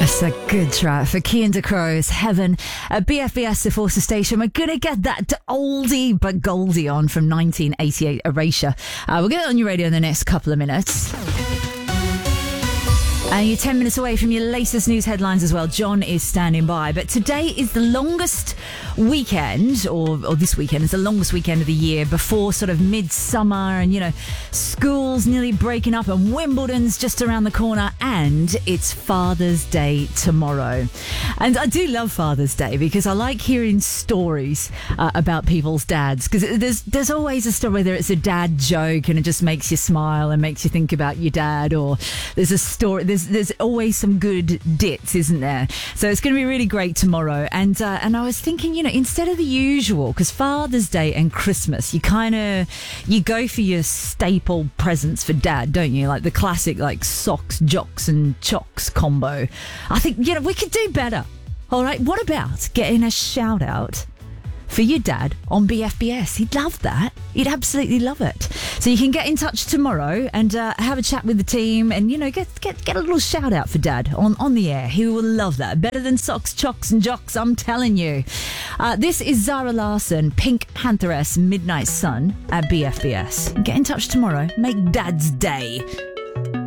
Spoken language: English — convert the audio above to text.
That's a good track for Cian de Crow's Heaven at BFBS, the Forster Station. We're going to get that oldie but goldie on from 1988, Erasure. We'll get it on your radio in the next couple of minutes. And you're 10 minutes away from your latest news headlines as well. John is standing by. But today is the longest weekend, or this weekend is the longest weekend of the year before sort of midsummer and, you know, school's nearly breaking up and Wimbledon's just around the corner and it's Father's Day tomorrow. And I do love Father's Day because I like hearing stories about people's dads, because there's always a story, whether it's a dad joke and it just makes you smile and makes you think about your dad, or there's a story, there's always some good dits, isn't there? So it's going to be really great tomorrow. And I was thinking, you know, instead of the usual, because Father's Day and Christmas, you go for your staple presents for dad, don't you? Like the classic, like socks, jocks and chocks combo. I think, you know, we could do better. All right, what about getting a shout out for your dad on BFBS? He'd love that. He'd absolutely love it. So you can get in touch tomorrow and have a chat with the team and, you know, get a little shout out for dad on the air. He will love that. Better than socks, chocks and jocks, I'm telling you. This is Zara Larsson, Pink Pantheress, Midnight Sun at BFBS. Get in touch tomorrow. Make Dad's day.